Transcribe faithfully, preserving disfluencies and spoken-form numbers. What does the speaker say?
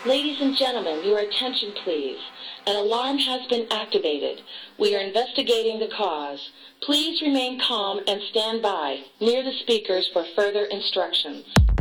Ladies and gentlemen, your attention please. An alarm has been activated. We are investigating the cause. Please remain calm and stand by near the speakers for further instructions.